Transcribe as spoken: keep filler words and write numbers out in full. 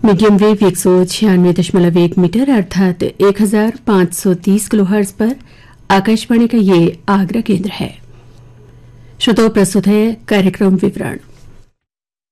Medium wave एक सौ छियानवे दशमलव एक मीटर अर्थात एक हजार पांच सौ तीस किलोहर्ट्ज पर आकाशवाणी का ये आगरा केंद्र है। श्रोताओं, प्रस्तुत है कार्यक्रम विवरण।